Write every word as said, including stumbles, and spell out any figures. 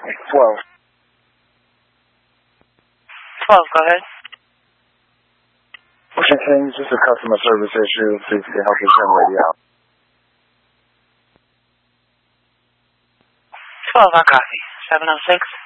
twelve. twelve, go ahead. Okay, things, just a customer service issue. Please help your young lady out. twelve, I copy. seven oh six.